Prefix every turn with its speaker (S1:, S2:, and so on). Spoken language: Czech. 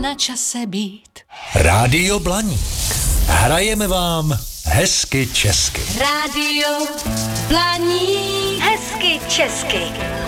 S1: na čase být.
S2: Rádio Blaník. Hrajeme vám hezky česky.
S1: Rádio Blaník.
S3: Hezky česky.